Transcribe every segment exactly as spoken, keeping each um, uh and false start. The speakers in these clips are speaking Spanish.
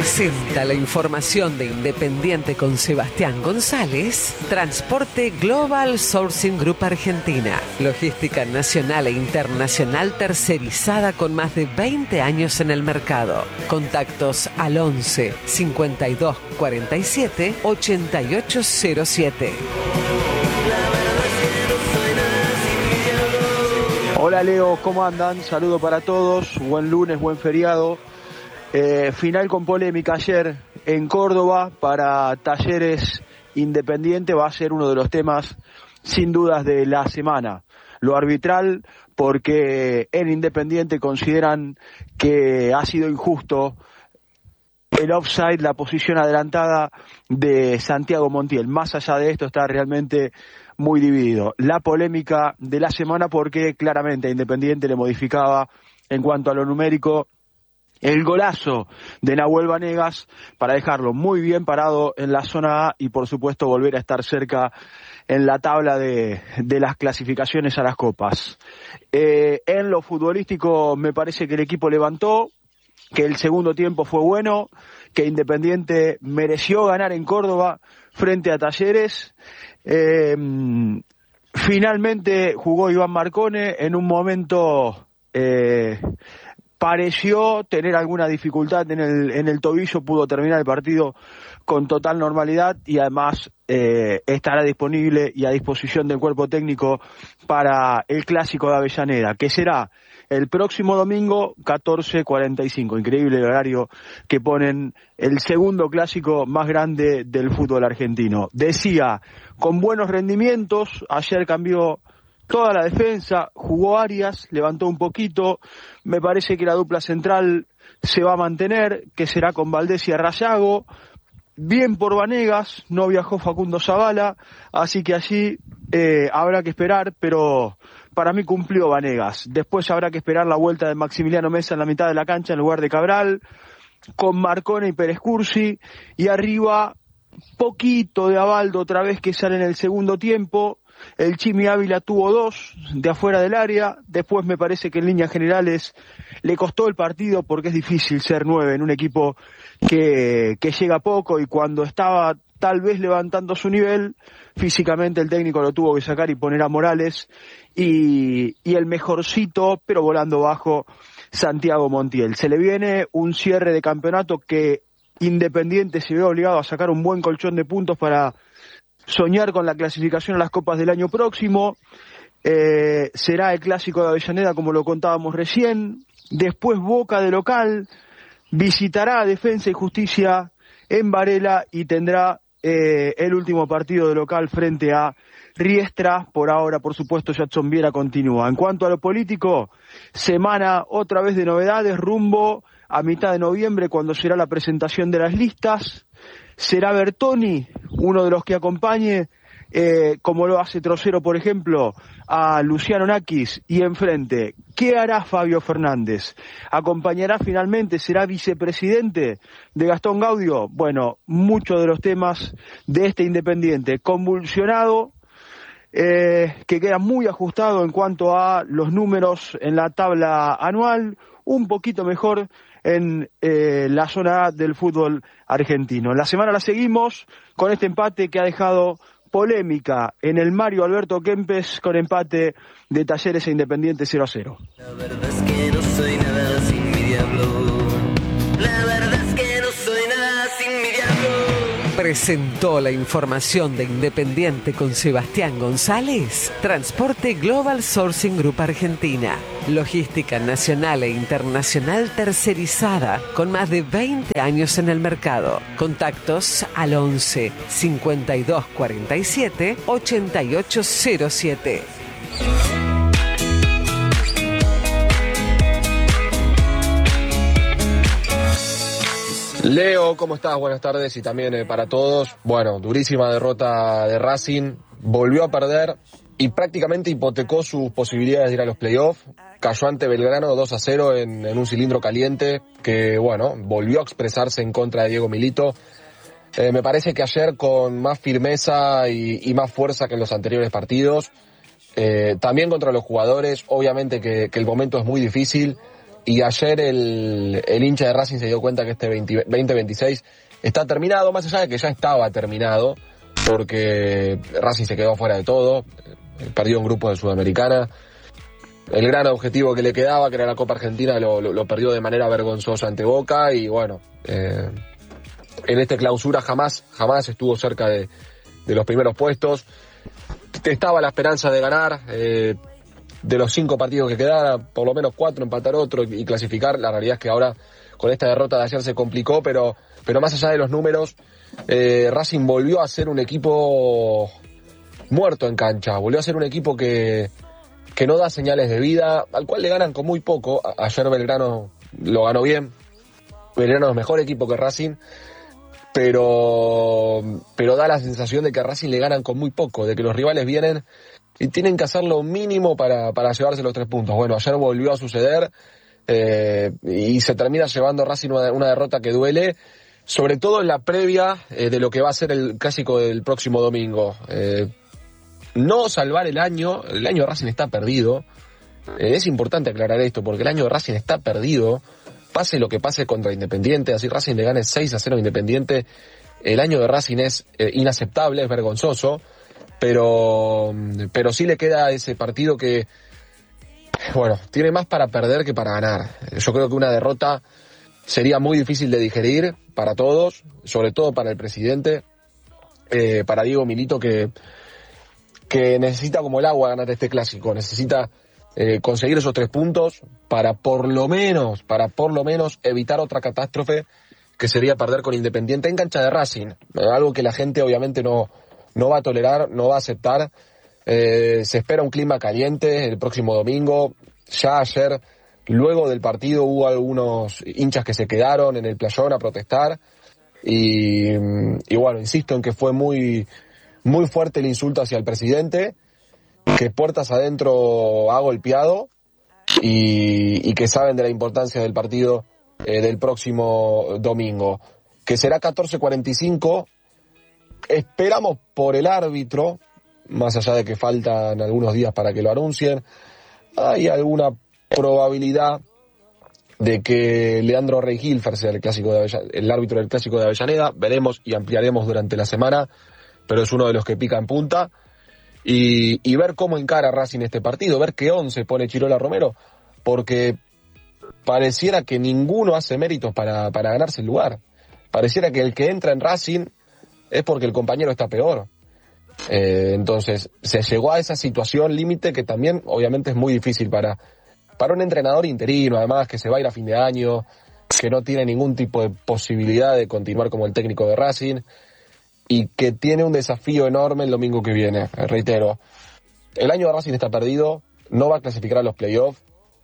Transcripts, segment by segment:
Presenta la información de Independiente con Sebastián González, Transporte Global Sourcing Group Argentina, logística nacional e internacional tercerizada con más de veinte años en el mercado. Contactos al once, cincuenta y dos, cuarenta y siete, ochenta y ocho cero siete. Hola Leo, ¿cómo andan? Saludo para todos, buen lunes, buen feriado. Eh, final con polémica ayer en Córdoba para Talleres Independiente, va a ser uno de los temas sin dudas de la semana. Lo arbitral, porque en Independiente consideran que ha sido injusto el offside, la posición adelantada de Santiago Montiel. Más allá de esto está realmente muy dividido. La polémica de la semana porque claramente a Independiente le modificaba en cuanto a lo numérico el golazo de Nahuel Vanegas para dejarlo muy bien parado en la zona A y por supuesto volver a estar cerca en la tabla de, de las clasificaciones a las copas. Eh, en lo futbolístico me parece que el equipo levantó, que el segundo tiempo fue bueno, que Independiente mereció ganar en Córdoba frente a Talleres. Eh, finalmente jugó Iván Marcone en un momento... Eh, pareció tener alguna dificultad en el, en el tobillo, pudo terminar el partido con total normalidad y además eh, estará disponible y a disposición del cuerpo técnico para el Clásico de Avellaneda, que será el próximo domingo catorce cuarenta y cinco. Increíble el horario que ponen, el segundo clásico más grande del fútbol argentino. Decía, con buenos rendimientos, ayer cambió toda la defensa, jugó Arias, levantó un poquito, me parece que la dupla central se va a mantener, que será con Valdés y Arrayago, bien por Vanegas, no viajó Facundo Zavala, así que allí eh, habrá que esperar, pero para mí cumplió Vanegas. Después habrá que esperar la vuelta de Maximiliano Mesa en la mitad de la cancha en lugar de Cabral, con Marcone y Pérez Cursi, y arriba poquito de Abaldo otra vez que sale en el segundo tiempo. El Chimi Ávila tuvo dos de afuera del área, después me parece que en líneas generales le costó el partido porque es difícil ser nueve en un equipo que, que llega poco y cuando estaba tal vez levantando su nivel, físicamente el técnico lo tuvo que sacar y poner a Morales y, y el mejorcito, pero volando bajo, Santiago Montiel. Se le viene un cierre de campeonato que Independiente se ve obligado a sacar un buen colchón de puntos para soñar con la clasificación a las copas del año próximo. Eh, será el Clásico de Avellaneda como lo contábamos recién, después Boca de local, visitará a Defensa y Justicia en Varela y tendrá eh, el último partido de local frente a Riestra. Por ahora, por supuesto, Jadson Viera continúa. En cuanto a lo político, semana otra vez de novedades, rumbo a mitad de noviembre cuando será la presentación de las listas. Será Bertoni uno de los que acompañe, eh, como lo hace Trocero, por ejemplo, a Luciano Nakis, y enfrente, ¿qué hará Fabio Fernández? ¿Acompañará finalmente? ¿Será vicepresidente de Gastón Gaudio? Bueno, muchos de los temas de este Independiente convulsionado, eh, que queda muy ajustado en cuanto a los números en la tabla anual, un poquito mejor en eh, la zona A del fútbol argentino. La semana la seguimos con este empate que ha dejado polémica en el Mario Alberto Kempes con empate de Talleres e Independiente cero a cero. La verdad es que no soy nada sin mi diablo. La verdad es que no soy nada sin mi diablo. Presentó la información de Independiente con Sebastián González, Transporte Global Sourcing Group Argentina, logística nacional e internacional tercerizada con más de veinte años en el mercado. Contactos al once, cincuenta y dos, cuarenta y siete, ochenta y ocho cero siete. Leo, ¿cómo estás? Buenas tardes y también eh, para todos. Bueno, durísima derrota de Racing, volvió a perder y prácticamente hipotecó sus posibilidades de ir a los playoffs. Cayó ante Belgrano dos a cero en, en un cilindro caliente que, bueno, volvió a expresarse en contra de Diego Milito. Eh, me parece que ayer con más firmeza y, y más fuerza que en los anteriores partidos. Eh, también contra los jugadores, obviamente que, que el momento es muy difícil, y ayer el, el hincha de Racing se dio cuenta que este veinte veintiséis está terminado, más allá de que ya estaba terminado, porque Racing se quedó fuera de todo, perdió un grupo de Sudamericana, el gran objetivo que le quedaba, que era la Copa Argentina, lo, lo, lo perdió de manera vergonzosa ante Boca, y bueno, eh, en esta clausura jamás, jamás estuvo cerca de, de los primeros puestos. Estaba la esperanza de ganar, eh, de los cinco partidos que quedaran, por lo menos cuatro, empatar otro y clasificar. La realidad es que ahora, con esta derrota de ayer, se complicó, pero, pero más allá de los números, eh, Racing volvió a ser un equipo muerto en cancha, volvió a ser un equipo que, que no da señales de vida, al cual le ganan con muy poco. A- ayer Belgrano lo ganó bien, Belgrano es mejor equipo que Racing, pero, pero da la sensación de que a Racing le ganan con muy poco, de que los rivales vienen y tienen que hacer lo mínimo para, para llevarse los tres puntos. Bueno, ayer volvió a suceder, eh, y se termina llevando a Racing una, una derrota que duele, sobre todo en la previa eh, de lo que va a ser el clásico del próximo domingo. Eh, no salvar el año, el año de Racing está perdido, eh, es importante aclarar esto, porque el año de Racing está perdido, pase lo que pase contra Independiente, así Racing le gane seis a cero a Independiente, el año de Racing es eh, inaceptable, es vergonzoso, pero pero sí le queda ese partido que, bueno, tiene más para perder que para ganar. Yo creo que una derrota sería muy difícil de digerir para todos, sobre todo para el presidente, eh, para Diego Milito, que, que necesita como el agua ganar este clásico, necesita eh, conseguir esos tres puntos para por lo menos, para por lo menos evitar otra catástrofe que sería perder con Independiente en cancha de Racing, algo que la gente obviamente no no va a tolerar, no va a aceptar. Eh, se espera un clima caliente el próximo domingo. Ya ayer, luego del partido, hubo algunos hinchas que se quedaron en el playón a protestar, y, y bueno, insisto en que fue muy, muy fuerte el insulto hacia el presidente, que puertas adentro ha golpeado, y, y que saben de la importancia del partido eh, del próximo domingo, que será catorce cuarenta y cinco. Esperamos por el árbitro, más allá de que faltan algunos días para que lo anuncien. Hay alguna probabilidad de que Leandro Rey-Hilfer sea el, clásico de Avella- el árbitro del clásico de Avellaneda. Veremos y ampliaremos durante la semana, pero es uno de los que pica en punta. Y, y ver cómo encara Racing este partido, ver qué once pone Chirola Romero, porque pareciera que ninguno hace méritos para, para ganarse el lugar. Pareciera que el que entra en Racing es porque el compañero está peor. Eh, entonces, se llegó a esa situación límite que también, obviamente, es muy difícil para, para un entrenador interino, además, que se va a ir a fin de año, que no tiene ningún tipo de posibilidad de continuar como el técnico de Racing, y que tiene un desafío enorme el domingo que viene. Eh, reitero, el año de Racing está perdido, no va a clasificar a los playoffs,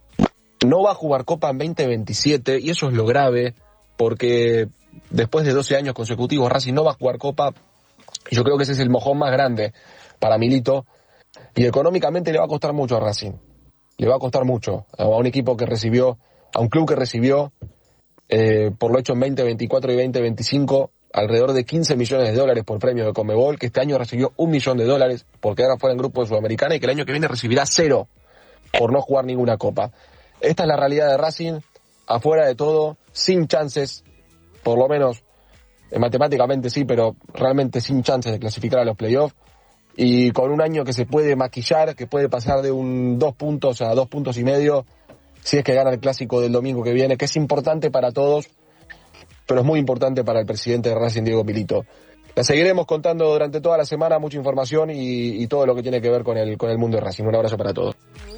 no va a jugar Copa en veinte veintisiete, y eso es lo grave, porque después de doce años consecutivos Racing no va a jugar Copa. Yo creo que ese es el mojón más grande para Milito, y económicamente le va a costar mucho a Racing, le va a costar mucho a un equipo que recibió, a un club que recibió eh, por lo hecho en veinte veinticuatro y veinte veinticinco alrededor de quince millones de dólares por premio de Conmebol, que este año recibió un millón de dólares por quedar afuera en grupo de Sudamericana, y que el año que viene recibirá cero por no jugar ninguna Copa. Esta es la realidad de Racing, afuera de todo, sin chances, por lo menos eh, matemáticamente sí, pero realmente sin chances de clasificar a los playoffs, y con un año que se puede maquillar, que puede pasar de un dos puntos a dos puntos y medio, si es que gana el clásico del domingo que viene, que es importante para todos, pero es muy importante para el presidente de Racing, Diego Milito. La seguiremos contando durante toda la semana, mucha información y, y todo lo que tiene que ver con el, con el mundo de Racing. Un abrazo para todos.